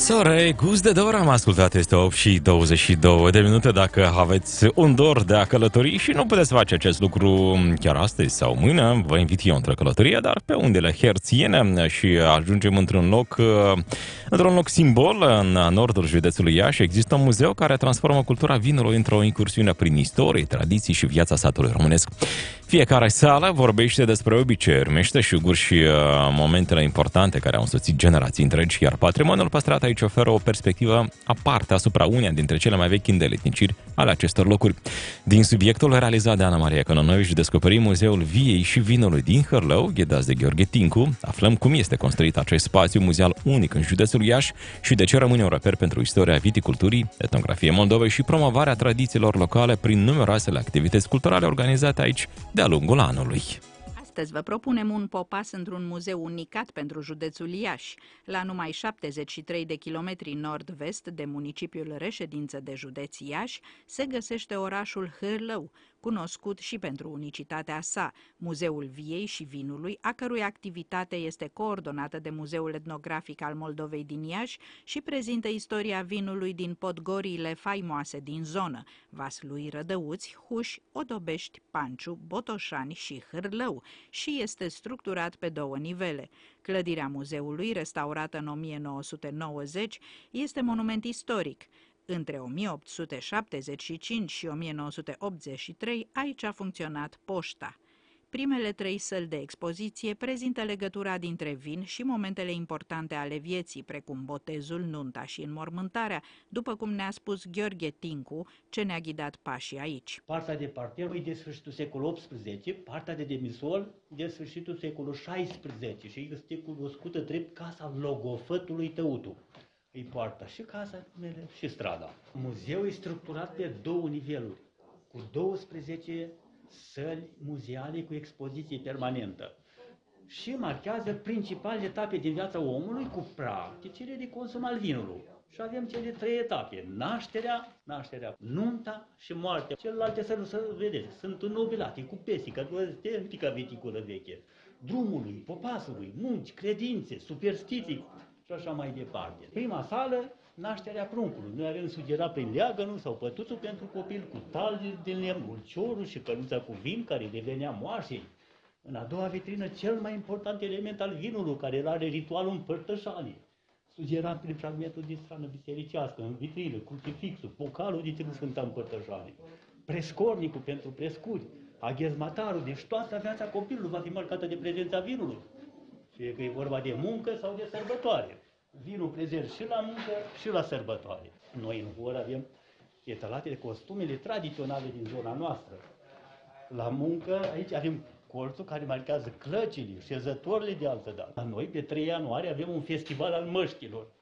Sore, gust de dor am ascultat, este 8 și 22 de minute. Dacă aveți un dor de a călători și nu puteți face acest lucru chiar astăzi sau mâine, vă invit eu într-o călătorie, dar pe undele herțiene, și ajungem într-un loc simbol în nordul județului Iași. Există un muzeu care transformă cultura vinului într-o incursiune prin istorie, tradiții și viața satului românesc. Fiecare sală vorbește despre obiceiuri, meșteșuguri și momentele importante care au însoțit generații întregi, iar patrimoniul păstrat aici oferă o perspectivă aparte asupra uneia dintre cele mai vechi îndeletniciri ale acestor locuri. Din subiectul realizat de Ana Maria Cănănovici, descoperim Muzeul Viei și Vinului din Hârlău, ghidați de Gheorghe Tincu, aflăm cum este construit acest spațiu muzeal unic în județul Iași și de ce rămâne un reper pentru istoria viticulturii, etnografie Moldovei și promovarea tradițiilor locale prin numeroasele activități culturale organizate aici de-a lungul anului. Astăzi vă propunem un popas într-un muzeu unicat pentru județul Iași. La numai 73 de kilometri nord-vest de municipiul reședință de județ Iași se găsește orașul Hârlău, cunoscut și pentru unicitatea sa, Muzeul Viei și Vinului, a cărui activitate este coordonată de Muzeul Etnografic al Moldovei din Iași și prezintă istoria vinului din podgoriile faimoase din zonă, Vaslui, Rădăuți, Huși, Odobești, Panciu, Botoșani și Hârlău, și este structurat pe două nivele. Clădirea muzeului, restaurată în 1990, este monument istoric. Între 1875 și 1983, aici a funcționat poșta. Primele 3 săli de expoziție prezintă legătura dintre vin și momentele importante ale vieții, precum botezul, nunta și înmormântarea, după cum ne-a spus Gheorghe Tincu, ce ne-a ghidat pașii aici. Partea de parter e de sfârșitul secolului XVIII, partea de demisol de sfârșitul secolului XVI și este cunoscută drept Casa Logofătului Tăutu. Îi poartă și casa și strada. Muzeul e structurat pe două niveluri, cu 12 săli muzeale cu expoziție permanentă și marchează principalele etape din viața omului cu practicile de consum al vinului. Și avem cele 3 etape, nașterea, nunta și moartea. Celelalte săli, să vedeți, sunt înnobilate cu pesica, antica viticulă veche, drumului, popasului, munci, credințe, superstiții și așa mai departe. Prima sală, nașterea pruncului. Noi avem sugerat prin leagănul sau pătuțul pentru copil cu talii din lemn, ulciorul și căluța cu vin care devenea moașei. În a doua vitrină, cel mai important element al vinului, care el are ritualul împărtășanii. Sugerat prin fragmentul din strană bisericească, în vitrină, crucifixul, pocalul din Sfânta Împărtășanie. Prescornicul pentru prescuri, aghezmatarul, deci toată viața copilului va fi marcată de prezența vinului. Fie că e vorba de muncă sau de sărbătoare. Vinul prezent și la muncă și la sărbătoare. Noi în Hor avem etalate de costumele tradiționale din zona noastră. La muncă, aici avem colțul care marchează clăcile, șezătorile de altă dată. La noi, pe 3 ianuarie, avem un festival al măștilor.